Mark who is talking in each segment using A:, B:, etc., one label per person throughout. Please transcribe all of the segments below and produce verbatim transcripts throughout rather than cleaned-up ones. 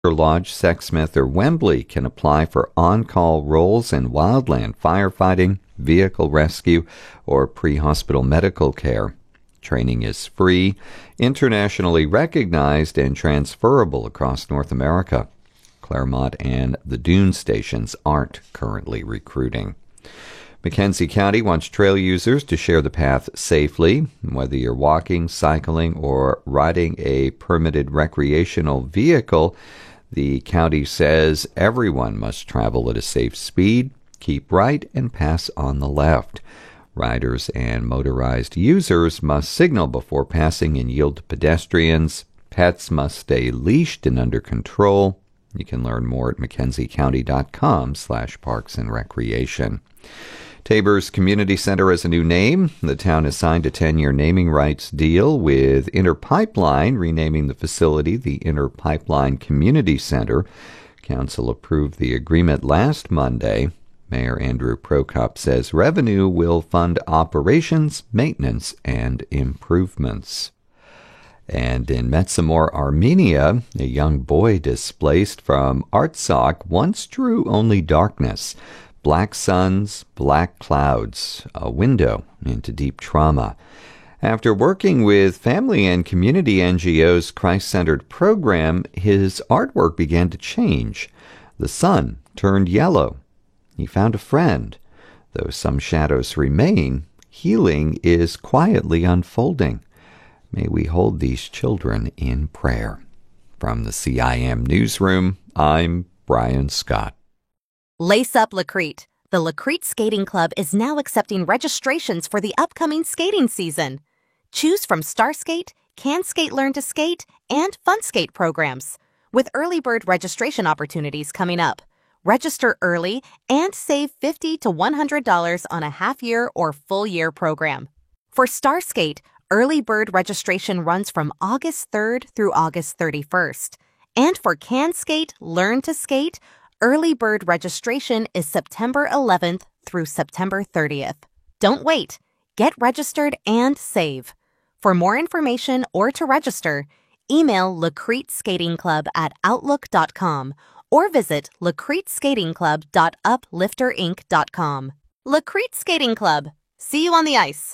A: Lodge, Sexsmith, or Wembley can apply for on-call roles in wildland firefighting, vehicle rescue, or pre-hospital medical care. Training is free, internationally recognized, and transferable across North America. Claremont and the Dune stations aren't currently recruiting. McKenzie County wants trail users to share the path safely, whether you're walking, cycling, or riding a permitted recreational vehicle. The county says everyone must travel at a safe speed, keep right, and pass on the left. Riders and motorized users must signal before passing and yield to pedestrians. Pets must stay leashed and under control. You can learn more at mckenzie-county.com slash parks and recreation. Tabor's Community Center has a new name. The town has signed a ten-year naming rights deal with Inter Pipeline, renaming the facility the Inter Pipeline Community Center. Council approved the agreement last Monday. Mayor Andrew Prokop says revenue will fund operations, maintenance, and improvements. And in Metsamor, Armenia, a young boy displaced from Artsakh once drew only darkness. Black suns, black clouds, a window into deep trauma. After working with family and community N G O's Christ-centered program, his artwork began to change. The sun turned yellow. He found a friend. Though some shadows remain, healing is quietly unfolding. May we hold these children in prayer. From the C I M Newsroom, I'm Brian Scott.
B: Lace up Lacrete. The Lacrete Skating Club is now accepting registrations for the upcoming skating season. Choose from Star Skate, Can Skate Learn to Skate, and Fun Skate programs, with early bird registration opportunities coming up. Register early and save fifty to one hundred dollars on a half-year or full-year program. For Star Skate, early bird registration runs from August third through August thirty-first. And for Can Skate Learn to Skate, early bird registration is September eleventh through September thirtieth. Don't wait. Get registered and save. For more information or to register, email Lacrete Skating Club at outlook dot com or visit lacrete skating club dot uplifter inc dot com. Lacrete Skating Club. See you on the ice.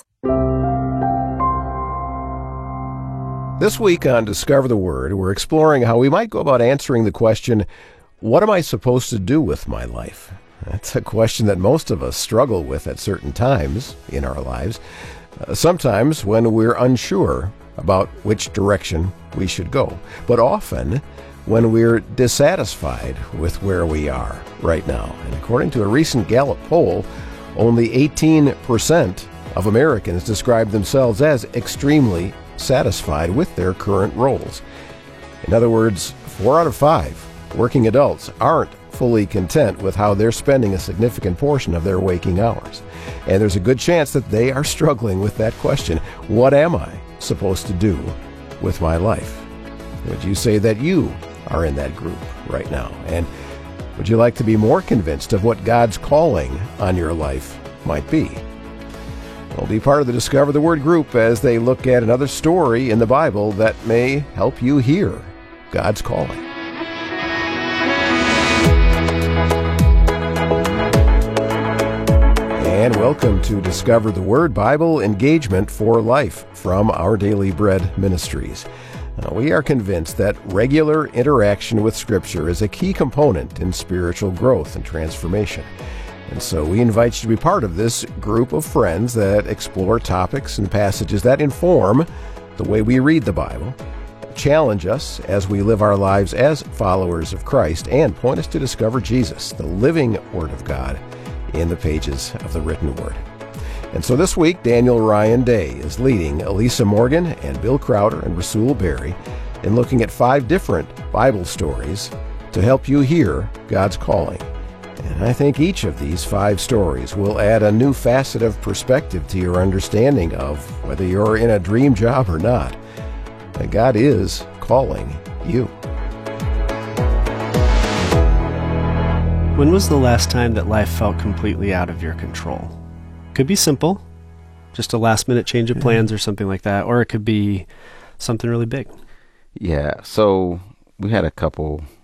C: This week on Discover the Word, we're exploring how we might go about answering the question, what am I supposed to do with my life? That's a question that most of us struggle with at certain times in our lives, uh, sometimes when we're unsure about which direction we should go, but often when we're dissatisfied with where we are right now. And according to a recent Gallup poll, only eighteen percent of Americans describe themselves as extremely satisfied with their current roles. In other words, four out of five working adults aren't fully content with how they're spending a significant portion of their waking hours. And there's a good chance that they are struggling with that question. What am I supposed to do with my life? Would you say that you are in that group right now? And would you like to be more convinced of what God's calling on your life might be? Well, be part of the Discover the Word group as they look at another story in the Bible that may help you hear God's calling. And welcome to Discover the Word Bible Engagement for Life from Our Daily Bread Ministries. Now, we are convinced that regular interaction with Scripture is a key component in spiritual growth and transformation. And so we invite you to be part of this group of friends that explore topics and passages that inform the way we read the Bible, challenge us as we live our lives as followers of Christ, and point us to discover Jesus, the living Word of God, in the pages of the written Word. And so this week, Daniel Ryan Day is leading Elisa Morgan and Bill Crowder and Rasul Berry in looking at five different Bible stories to help you hear God's calling. And I think each of these five stories will add a new facet of perspective to your understanding of whether you're in a dream job or not, that God is calling you.
D: When was the last time that life felt completely out of your control? Could be simple, just a last-minute change of plans or something like that, or it could be something really big.
E: Yeah, so we had a couple